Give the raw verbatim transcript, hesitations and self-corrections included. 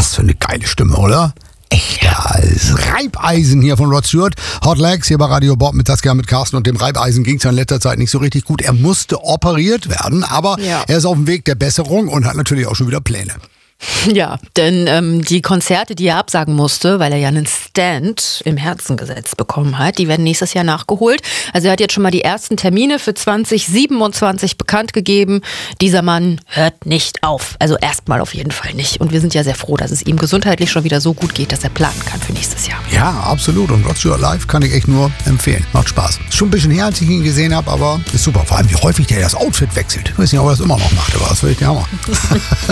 Was für eine geile Stimme, oder? Echt, ja, das Reibeisen hier von Rod Stewart. Hot Legs hier bei Radio Bob mit Saskia, mit Carsten. Und dem Reibeisen ging es ja in letzter Zeit nicht so richtig gut. Er musste operiert werden, aber ja. er ist auf dem Weg der Besserung und hat natürlich auch schon wieder Pläne. Ja, denn ähm, die Konzerte, die er absagen musste, weil er ja einen Stand im Herzen gesetzt bekommen hat, die werden nächstes Jahr nachgeholt. Also er hat jetzt schon mal die ersten Termine für zwanzig siebenundzwanzig bekannt gegeben. Dieser Mann hört nicht auf. Also erstmal auf jeden Fall nicht. Und wir sind ja sehr froh, dass es ihm gesundheitlich schon wieder so gut geht, dass er planen kann für nächstes Jahr. Ja, absolut. Und Rod Stewart live kann ich echt nur empfehlen. Macht Spaß. Ist schon ein bisschen her, als ich ihn gesehen habe, aber ist super. Vor allem, wie häufig der das Outfit wechselt. Ich weiß nicht, ob er das immer noch macht, aber das will ich ja machen.